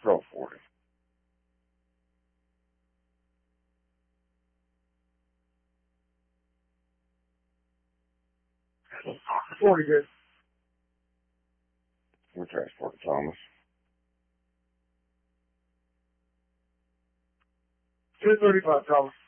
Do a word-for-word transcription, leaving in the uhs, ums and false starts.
Go for it. forty good. We're transporting Thomas. ten thirty-five, Thomas.